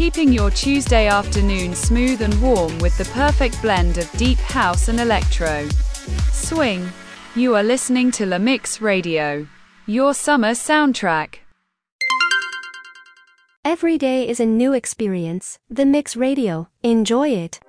keeping your Tuesday afternoon smooth and warm with the perfect blend of deep house and electro. Swing. You are listening to La Mix Radio, your summer soundtrack. Every day is a new experience. The Mix Radio. Enjoy it.